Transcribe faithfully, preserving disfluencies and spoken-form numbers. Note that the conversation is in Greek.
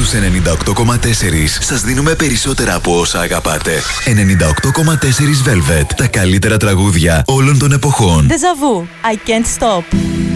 Στους ενενήντα οκτώ κόμμα τέσσερα σας δίνουμε περισσότερα από όσα αγαπάτε. ενενήντα οκτώ κόμμα τέσσερα Velvet. Τα καλύτερα τραγούδια όλων των εποχών. Deja vu. I can't stop.